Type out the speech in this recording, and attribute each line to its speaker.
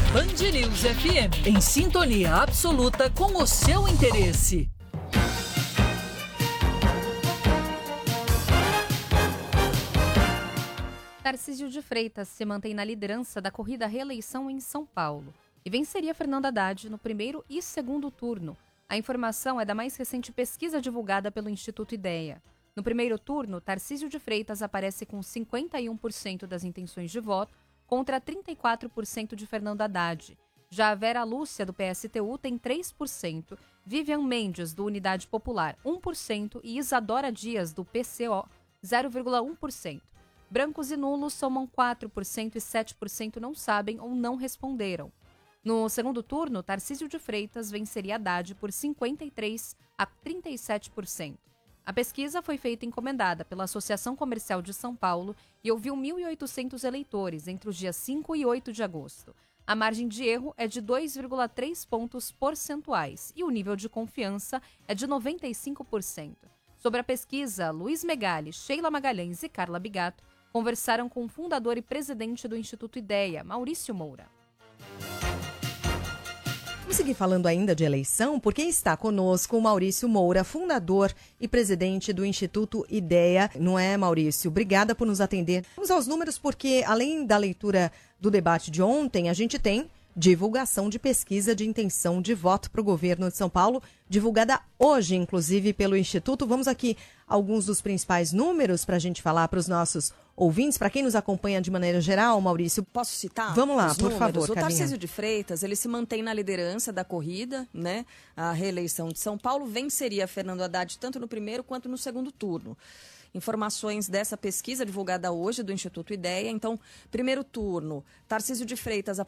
Speaker 1: Band News FM, em sintonia absoluta com o seu interesse.
Speaker 2: Tarcísio de Freitas se mantém na liderança da corrida à reeleição em São Paulo e venceria Fernando Haddad no primeiro e segundo turno. A informação é da mais recente pesquisa divulgada pelo Instituto Ideia. No primeiro turno, Tarcísio de Freitas aparece com 51% das intenções de voto contra 34% de Fernando Haddad. Já a Vera Lúcia, do PSTU, tem 3%, Vivian Mendes, do Unidade Popular, 1% e Isadora Dias, do PCO, 0,1%. Brancos e nulos somam 4% e 7% não sabem ou não responderam. No segundo turno, Tarcísio de Freitas venceria Haddad por 53% a 37%. A pesquisa foi feita encomendada pela Associação Comercial de São Paulo e ouviu 1.800 eleitores entre os dias 5 e 8 de agosto. A margem de erro é de 2,3 pontos percentuais e o nível de confiança é de 95%. Sobre a pesquisa, Luiz Megali, Sheila Magalhães e Carla Bigato conversaram com o fundador e presidente do Instituto Ideia, Maurício Moura.
Speaker 3: Vamos seguir falando ainda de eleição, porque está conosco o Maurício Moura, fundador e presidente do Instituto Ideia. Não é, Maurício? Obrigada por nos atender. Vamos aos números, porque além da leitura do debate de ontem, a gente tem divulgação de pesquisa de intenção de voto para o governo de São Paulo, divulgada hoje, inclusive, pelo Instituto. Vamos aqui alguns dos principais números para a gente falar para os nossos ouvintes, para quem nos acompanha de maneira geral, Maurício.
Speaker 4: Posso citar?
Speaker 3: Vamos lá, por
Speaker 4: números?
Speaker 3: favor,
Speaker 4: O
Speaker 3: Carlinha.
Speaker 4: Tarcísio de Freitas, ele se mantém na liderança da corrida, né? A reeleição de São Paulo venceria Fernando Haddad tanto no primeiro quanto no segundo turno. Informações dessa pesquisa divulgada hoje do Instituto Ideia. Então, primeiro turno, Tarcísio de Freitas